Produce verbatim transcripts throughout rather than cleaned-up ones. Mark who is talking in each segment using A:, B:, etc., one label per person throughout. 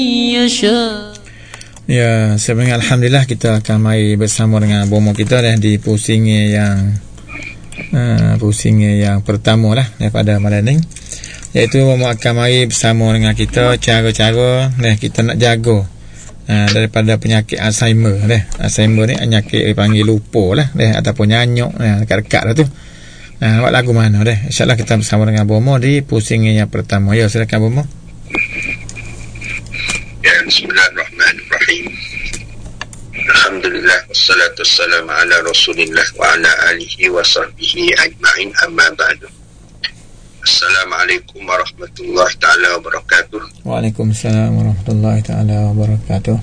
A: Ya, sebenarnya alhamdulillah kita akan mari bersama dengan bomo kita dah di pusingnya yang uh, pusingnya yang pertama lah daripada malam ni, iaitu bomo akan mari bersama dengan kita cara-cara dah kita nak jaga uh, daripada penyakit Alzheimer dah. Alzheimer ni penyakit dipanggil lupa lah dah, ataupun nyanyuk dah, dekat-dekat lah tu. Nah, uh, buat lagu mana dah. InsyaAllah kita bersama dengan bomo di pusingnya yang pertama. Ya, silakan bomo.
B: Ya, bismillahirrahmanirrahim. Alhamdulillah, wassalatu wassalamu ala rasulillah wa ala alihi wa sahbihi ajma'in, amma ba'du. Assalamualaikum warahmatullahi ta'ala wabarakatuh.
A: Waalaikumsalam warahmatullahi ta'ala wabarakatuh.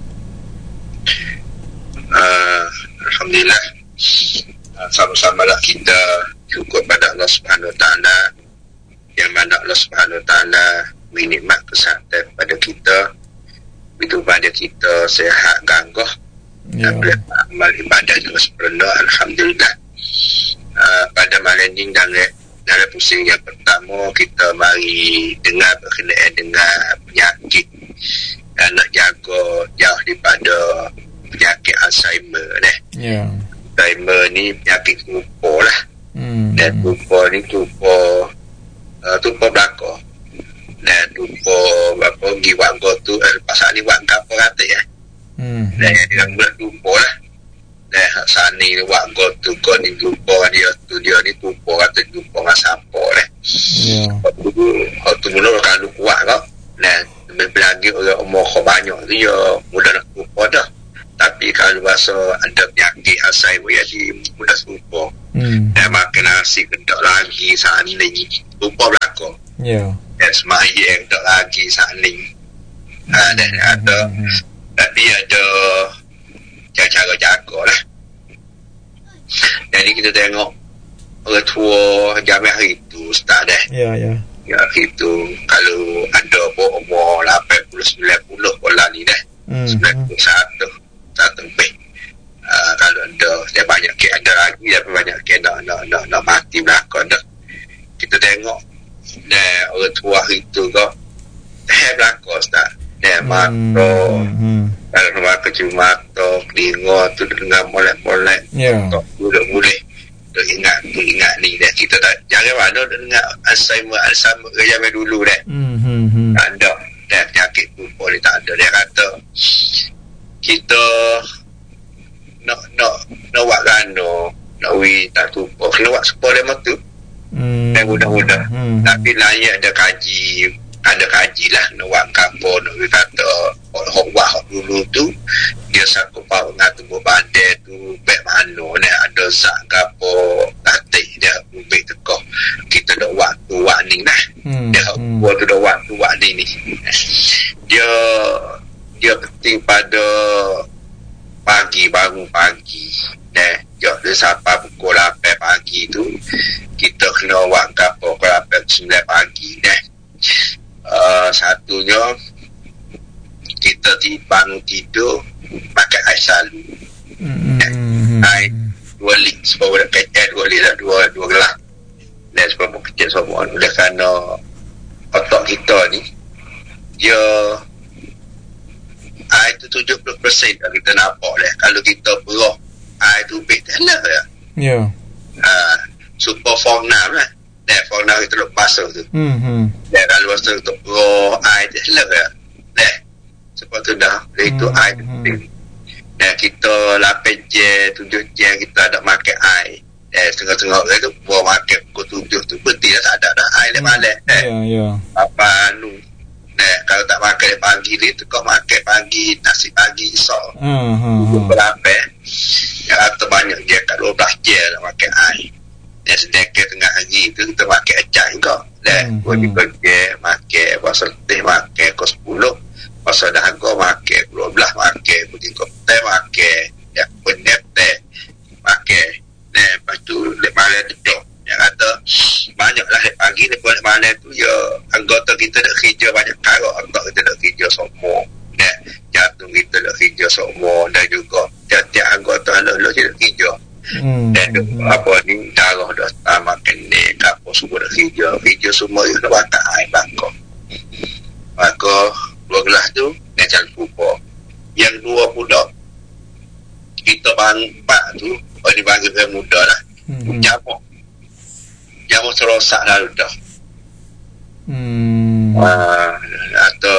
B: uh, Alhamdulillah, uh, sama-samalah kita syukur pada Allah Subhanahu Wa Ta'ala, yang mana Allah Subhanahu Wa Ta'ala menikmat kesihatan pada kita, itu pada kita sehat gangguh,
A: ya,
B: dan boleh amal ibadah dengan sempurna. Alhamdulillah. Uh, pada malam ini dalam, dalam pusing yang pertama, kita mari dengar berkenaan dengan penyakit dan nak jaga jauh daripada penyakit Alzheimer ni.
A: Ya.
B: Alzheimer ni penyakit lupa lah.
A: Hmm. Dan
B: lupa ni lupa uh, lupa belakang. Dan lupa berapa pergi warga tu, eh, pasal ni warga apa kata ya. Hmm. Dan yang dia lupa lah. Dan saat ni warga tu kau ni lupa dia tu, dia ni lupa kata lupa dengan siapa lah. Ya. Waktu tu mula kalau kuat kau. Dan lebih lagi orang umur kau banyak tu, dia mudah nak lupa dah. Tapi kalau bahasa ada penyakit Alzheimer jadi mudah lupa. Hmm. Dan makin nasi kedok lagi saat ni lupa belakang. Ya. Dan semayang kedok lagi saat ni. Ha, dan ada hmm. tapi ada cara-cara jaga lah. Jadi kita tengok orang tua jamin hari tu start dah. Ya, ya. Ya, itu kalau ada umur lapan puluh sembilan puluh bola ni dah. Hmm. sembilan puluh satu satu lebih. Uh, kalau ada dia banyak ke ada lagi, tapi banyak ke nak nak nak, nak mati belakang dah. Kita tengok dah orang tua itu kau hair belakang start. Dah mata. Hmm. Kalau mata cuma mata telinga tu dengar molek-molek. Ya. Yeah. Boleh-boleh. Tu ingat tu ingat ni dah, kita tak jangan mana dengar Alzheimer Alzheimer ke zaman dulu dah. Hmm. hmm. Tak ada. Dah penyakit tu boleh tak ada. Dia kata kita nak nak nak buat gano, nak wi tak tumpah kena buat sepuluh lima tu. Hmm. Dan mudah-mudah. Hmm. Tapi layak ada kaji, ada kaji lah nak buat kampung, nak wi kata hok buat hok dulu tu dia sanggup bawa dengan tubuh badan tu baik mana ni ada zat gapo latih dia baik tekok kita dah waktu buat ni nah. Hmm. Dia hmm. buat tu dah waktu buat ni ni. Dia dia penting pada pagi, bangun pagi dah, jauh dia sampai pukul lapan pagi tu kita kena buat kapal pukul lapan sembilan pagi dah. Uh, satunya kita bangun tidur pakai air salu. Mm-hmm. Air dua lit sebab nak kecil dua lit lah, dua dua gelas. Dan sebab kecil semua oleh kerana otak kita ni dia air tu tujuh puluh peratus kalau kita nampak lah. Kalau kita berah air tu baik tak lah ya. Ya. Uh, super fauna lah. Dan fauna kita lepas basuh tu. Mm-hmm. Dan kalau basuh kita berah air tak lah ya. Dan sebab tu dah itu mm-hmm. air tu penting. Dan kita lapan jam, tujuh jam kita ada makan air. Dan tengah-tengah tu buat makan pukul tujuh tu berarti dah tak ada dah air mm-hmm. malam. Ya, ya. Apa anu. Nah, kalau tak makan pagi ni tu kau makan pagi, nasi pagi esok. Hmm, hmm, berapa? Yang atau banyak dia kat dua belas jam lah makan air. Dan sedangkan tengah hari tu kita makan acah juga. Dan hmm, hmm. kerja makan, puasa letih makan, kau sepuluh. Puasa dahaga makan, dua belas makan, putih koptai makan, yang penyet teh makan. Nah, lepas tu malam duduk. Yang kata banyaklah pagi ni buat malam tu ya anggota kita nak kerja banyak kali, anggota kita nak kerja semua dan jantung kita nak kerja semua dan juga tiap-tiap anggota lalu dia nak kerja hmm. dan hmm. apa ni darah dah tak makan ni apa semua nak kerja kerja semua yang nak batak air bangkok maka dua gelas tu macam kupa. Yang dua pula kita bangun empat tu oh dipanggil orang muda lah. Hmm. Jamuk jamuk terosak lalu dah.
A: Hmm.
B: Uh, atau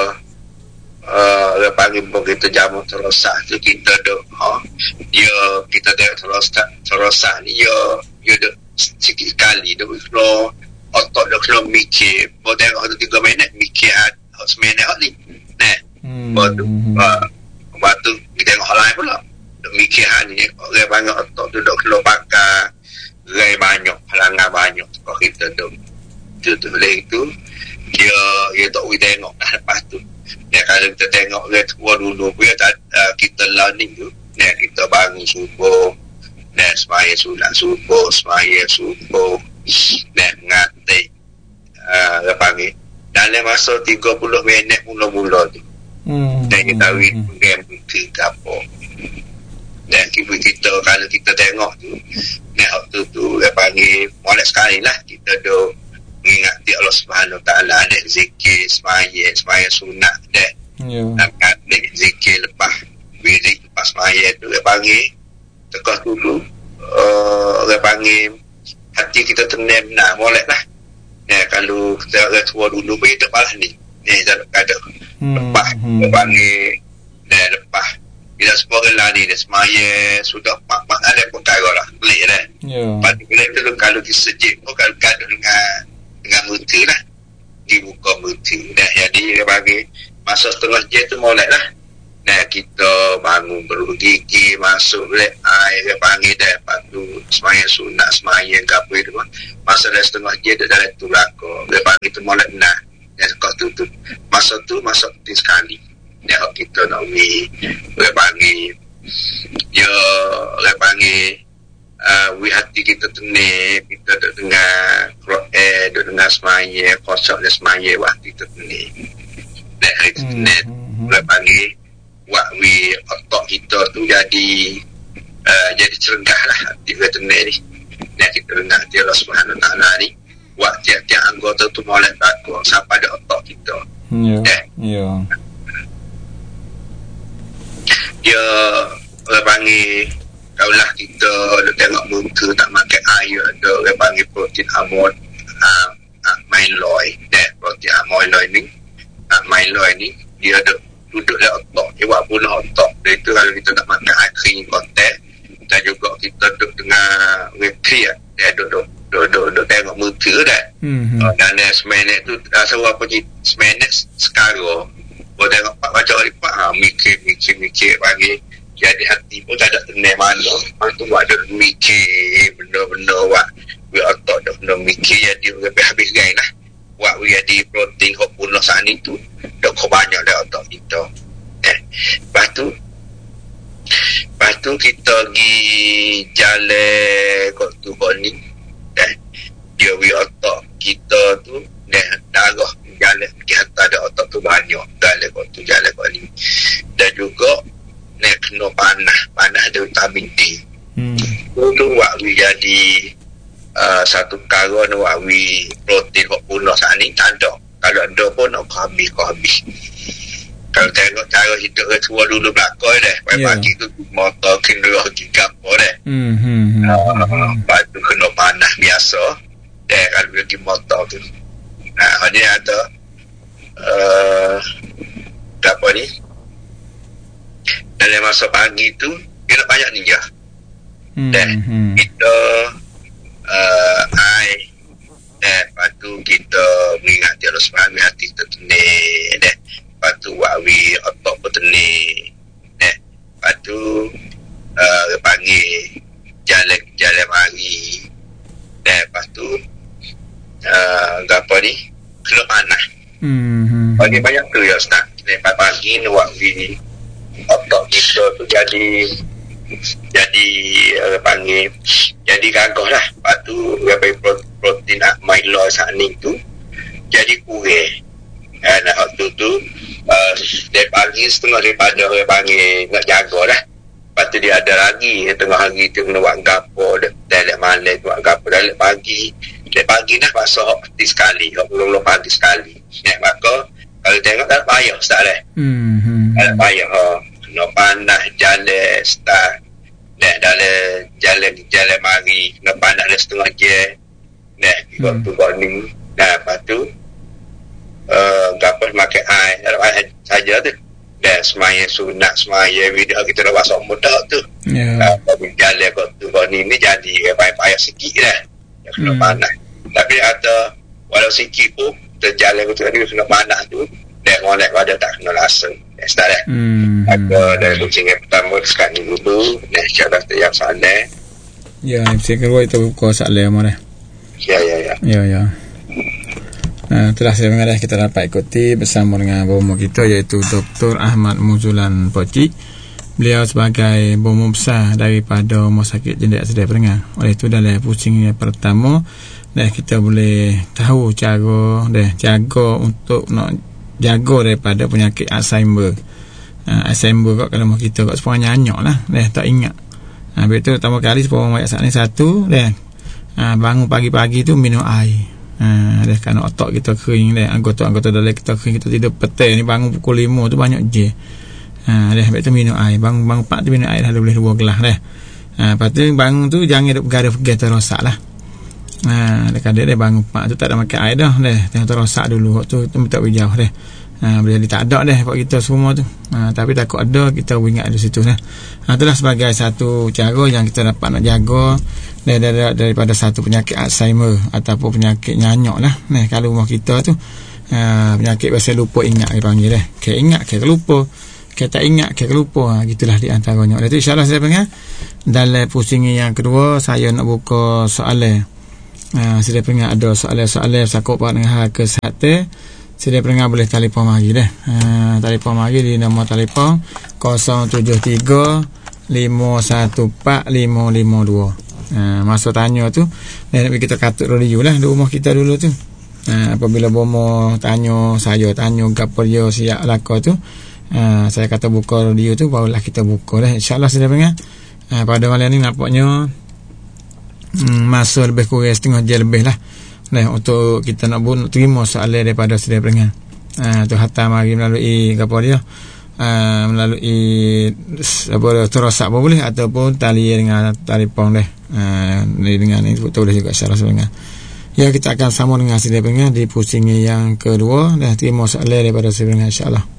B: uh, orang panggil begitu jamuk terosak tu kita duk ha, dia kita tengok terosak terosak ni dia dia duk sikit sekali duk keluar otot duk keluar mikir boleh tengok tu tiga minit mikir seminit ni nah hmm. Lepas tu uh, lepas tu kita tengok hal lain pula duk mikir ni orang panggil otot tu duk keluar bakar rai banyak halangan banyak kalau kita duk tu tu boleh itu dia dia tak boleh tengok dah lepas tu ya, kalau kita tengok dia tua dulu dia tak, uh, kita learning tu ya, kita bangun subuh ya, semaya sunat subuh semaya subuh ya, ngatik uh, dia panggil dalam masa tiga puluh minit mula-mula tu hmm. dan kita tahu hmm. game ke apa dan kita kalau kita tengok tu ya, waktu tu dia panggil molek sekali lah kita duk mengingati Allah Subhanahu Wa Taala ada zikir semaya semaya sunat deh yeah. Dan ada zikir lepas wirid lepas semaya tu dia panggil tekah dulu uh, dia panggil hati kita tenang benar molek lah ya, kalau kita orang tua dulu pun kita malah ni ni tak ada hmm. lepas hmm. dia panggil ya, lepas kita semua gelar ni dia semaya sudah mak-mak ada perkara lah pelik lah yeah. Pada pelik tu kalau disejik pun kalau gaduh dengan dengan mutu lah dibuka mutu dah jadi dia bagi masa setengah je tu molek lah nah kita bangun bergigi masuk lek air dia panggil dah lepas tu semaya sunat semaya gapo itu masa dah setengah je dia dalam tu lako dia panggil tu molek nah dan kau tutup masa tu masa penting sekali dia kita nak ni dia panggil dia dia panggil Uh, we hati kita tenang kita duduk dengar eh duduk dengar semaya kosok dan semaya waktu kita tenang dan hari itu tenang boleh panggil wak we otak kita tu jadi uh, jadi cerenggah lah hati kita tenang ni dan kita dengar dia Allah Subhanahu Wa Taala ni wak tiap-tiap anggota tu molek takut sampai ada otak kita ya yeah. yeah. Dia boleh panggil kaulah kita tengok muka tak makan air ada orang panggil protein amon uh, uh, amyloid dan protein amyloid ni uh, amyloid ni dia ada duduk dalam otak dia buat bunuh otak dan itu kalau kita tak makan air kering konten dan juga kita duduk dengan clear dia duduk duduk duduk tengok muka dah mm-hmm. uh, dan uh, seminit tu uh, seberapa seminit sekarang boleh tengok pak baca lipat ha, mikir mikir mikir panggil jadi hati pun tak ada tenang mana lepas tu buat ada mikir benda-benda buat we otak dah benda mikir jadi habis-habis gain lah buat we jadi protein hok bunuh saat ni tu dah kau banyak dah otak kita eh. Lepas tu lepas tu kita pergi jalan kot tu kot ni eh. Dia we otak kita tu eh, darah jalan pergi hantar ada otak tu banyak jalan kot tu jalan kot ni dan juga nek kena panah panah ada vitamin D hmm. Itu wak we jadi uh, satu perkara ni wak we protein wak bunuh saat ni tak ada kalau ada pun nak habis kau habis kalau tengok cara hidup orang tua dulu belakang deh yeah. Pagi tu motor kena gigap pun deh hmm, hmm, hmm, uh, hmm. Lepas tu kena panah biasa deh kalau pergi motor tu nah ni ada uh, apa ni dalam masa pagi tu kita banyak ninja hmm, dan hmm. kita uh, I dan lepas tu kita mengingati Allah Subhanahu hati kita tenang dan lepas tu wawi otak pun tenang dan lepas tu uh, panggil jalan-jalan mari dan lepas tu uh, apa ni kena panah hmm, pagi banyak tu ya Ustaz lepas pagi ni wawi otak kita tu jadi jadi uh, panggil jadi gagah lah lepas tu protein amyloid saat ni tu jadi kurang dan waktu tu uh, dia pagi setengah daripada dia panggil nak jaga lah lepas tu dia ada lagi tengah hari tu kena buat gapo dalam malam buat gapo dalam pagi dia pagi dah pasal hati sekali belum pagi sekali ya, maka kalau tengok tak payah Ustaz dah. Hmm. hmm. Tak payah ha. Kena panas jalan start. Dah dalam jalan jalan mari kena panas dah setengah jam. Dah kita hmm. tu kau ni. Nah, lepas tu uh, gapas makan air. Dalam air saja tu. Dah semaya sunat semaya video kita dah pasang mudah tu. Ya. Yeah. Uh, jalan kau tu kau ni ni jadi payah-payah sikit dah. Kena hmm. panas. Tapi ada walau sikit pun terjalan tu tadi kena panas tu dah molek pada tak kena langsung start dah. Hmm. Ada dari kucing yang pertama sekarang ni dulu dah cara yang sana.
A: Ya, saya kedua itu buka salah mana.
B: Ya ya ya.
A: Ya ya. Nah, telah saya mengadah kita dapat ikuti bersama dengan bomo kita iaitu Doktor Ahmad Muzulan Poci. Beliau sebagai bomo besar daripada Rumah Sakit Jenderal Sedia Perengang. Oleh itu dalam pusing yang pertama dah kita boleh tahu cara dah jaga untuk nak jaga daripada penyakit Alzheimer. Uh, Alzheimer kat kalau kita kat sepanjang nyanyak lah dah tak ingat. Ha uh, betul pertama kali sepuluh mayat saat ni satu dah uh, bangun pagi-pagi tu minum air. Ha uh, dah kan otak kita kering dah anggota-anggota dalam kita kering kita tidur petang ni bangun pukul lima tu banyak je. Ha uh, dah betul minum air bangun bangun pak tu minum air dah boleh dua gelas dah. Ha uh, lepas tu bangun tu jangan duk bergada-gada terosak lah. Ha, dekat dia dia bangun pak tu tak ada makan air dah dah tengok terosak dulu waktu tu minta berjauh dah. Ha, boleh jadi tak ada dah buat kita semua tu. Ha, tapi takut ada kita ingat di situ dah. Ha, itulah sebagai satu cara yang kita dapat nak jaga dari, dari, daripada satu penyakit Alzheimer ataupun penyakit nyanyak lah. Nah, kalau rumah kita tu ha, penyakit biasa lupa ingat dia panggil dah. Kayak ingat, kayak lupa. Kayak tak ingat, kayak lupa. Ha, gitulah di antaranya. Oleh itu insya-Allah saya pengen dalam pusing yang kedua saya nak buka soalan. Uh, Sedia Perengang ada soalan-soalan sakut pak dengan hal kesihatan. Sedia Perengang boleh telefon mari dah. Uh, telefon mari di nombor telefon kosong tujuh tiga lima satu empat lima lima dua. Uh, masa tanya tu dan kita katut radio lah di rumah kita dulu tu. Uh, apabila bomo tanya saya tanya gapo dia siap lakar tu, uh, saya kata buka radio tu barulah kita buka dah. Insya-Allah Sedia Perengang. Uh, pada malam ni nampaknya Hmm, masa lebih kurang setengah jam lebih lah nah, untuk kita nak buat terima soalan daripada Sedia Perengang. Ha, tu hatta mari melalui apa dia uh, melalui apa terosak pun boleh ataupun tali dengan telefon deh uh, dengan ni tu boleh juga secara sebenarnya. Ya kita akan sama dengan Sedia Perengang di pusing yang kedua dah terima soalan daripada Sedia Perengang insya-Allah.